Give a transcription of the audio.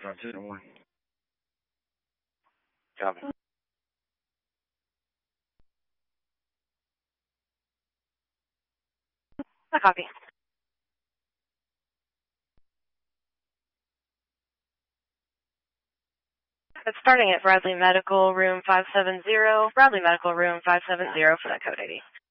Front 2 to 1. Copy. I copy. It's starting at Bradley Medical Room 570. Bradley Medical Room 570 for that code ID.